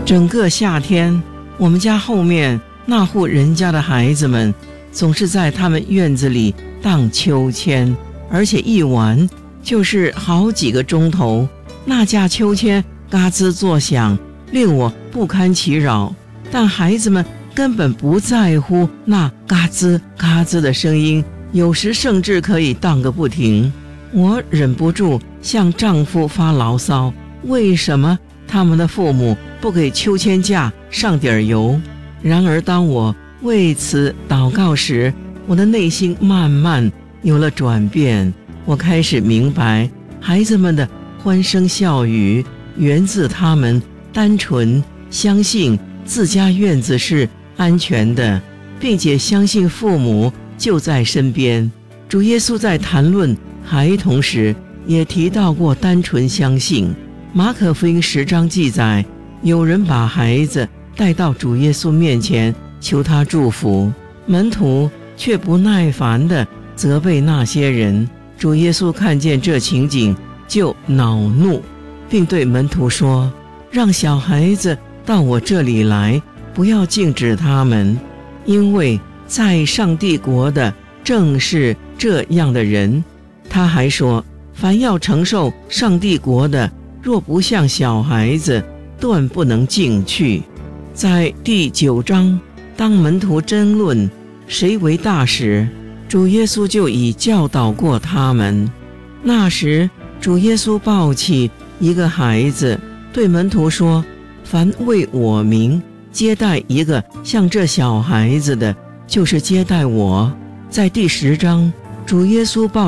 整个夏天，我们家后面那户人家的孩子们总是在他们院子里荡秋千，而且一玩就是好几个钟头，那架秋千嘎吱作响，令我不堪其扰。但孩子们根本不在乎那嘎吱嘎吱的声音，有时甚至可以荡个不停。我忍不住向丈夫发牢骚，为什么他们的父母不给秋千架上点油？然而当我为此祷告时，我的内心慢慢有了转变。我开始明白，孩子们的欢声笑语源自他们单纯相信自家院子是安全的，并且相信父母就在身边。主耶稣在谈论孩童时也提到过单纯相信。马可福音10章记载，有人把孩子带到主耶稣面前求他祝福，门徒却不耐烦地责备那些人。主耶稣看见这情景就恼怒，并对门徒说，让小孩子到我这里来，不要禁止他们，因为在上帝国的正是这样的人。他还说，凡要承受上帝国的，若不像小孩子，断不能进去。在第9章，当门徒争论谁为大时，主耶稣就已教导过他们。那时主耶稣抱起一个孩子，对门徒说，凡为我名接待一个像这小孩子的，就是接待我。在第10章，主耶稣抱